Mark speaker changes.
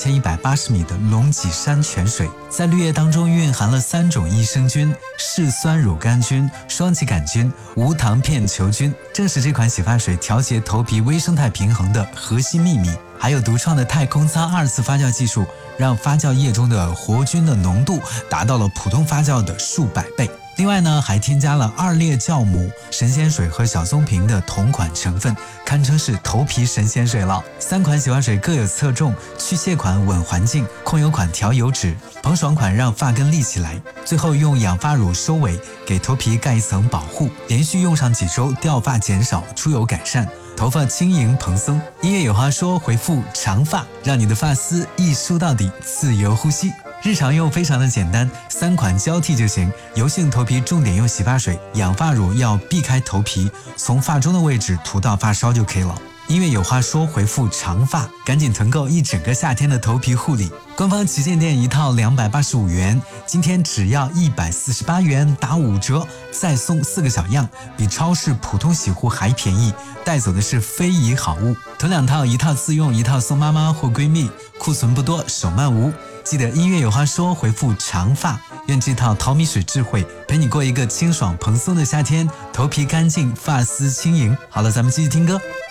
Speaker 1: 2180米的龙脊山泉水，在绿叶当中蕴含了3种益生菌：嗜酸乳杆菌、双歧杆菌、无糖片球菌，正是这款洗发水调节头皮微生态平衡的核心秘密。还有独创的太空舱2次发酵技术，让发酵液中的活菌的浓度达到了普通发酵的数百倍。另外呢，还添加了2列酵母、神仙水和小棕瓶的同款成分，堪称是头皮神仙水了。3款洗发水各有侧重，去屑款稳环境，控油款调油脂，蓬爽款让发根立起来，最后用养发乳收尾，给头皮盖一层保护。连续用上几周，掉发减少，出油改善，头发轻盈蓬松。音乐有话说，回复长发，让你的发丝一梳到底，自由呼吸。日常用非常的简单，3款交替就行。油性头皮重点用洗发水，养发乳要避开头皮，从发中的位置涂到发梢就可以了。音乐有话说，回复长发，赶紧囤购一整个夏天的头皮护理。官方旗舰店一套285元，今天只要148元，打5折，再送4个小样，比超市普通洗护还便宜。带走的是非遗好物，囤2套，1套自用，1套送妈妈或闺蜜，库存不多，手慢无。记得音乐有话说，回复长发，愿这套淘米水智慧陪你过一个清爽蓬松的夏天，头皮干净，发丝轻盈。好了，咱们继续听歌。